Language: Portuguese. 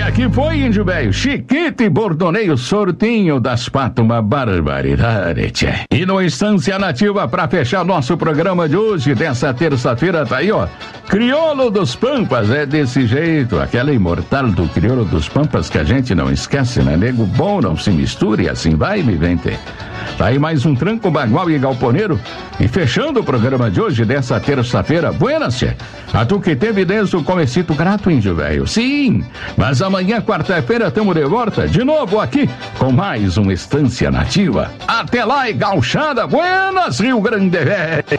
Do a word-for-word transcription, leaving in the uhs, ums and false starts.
aqui foi, índio velho, Chiquito e Bordoneio, sortinho das patas, uma barbaridade, tchê. E no Estância Nativa, pra fechar nosso programa de hoje, dessa terça-feira, tá aí, ó, Crioulo dos Pampas, é desse jeito, aquela imortal do Crioulo dos Pampas que a gente não esquece, né? Nego bom não se misture, assim vai, me vente. Tá aí mais um Tranco Bagual e Galponeiro. E fechando o programa de hoje, dessa terça-feira, buenas, tchê. A tu que teve desde o comecito grato, índio velho. Sim, mas amanhã, quarta-feira, tamo de volta, de novo aqui, com mais uma Estância Nativa. Até lá e gauchada, buenas, Rio Grande, velho.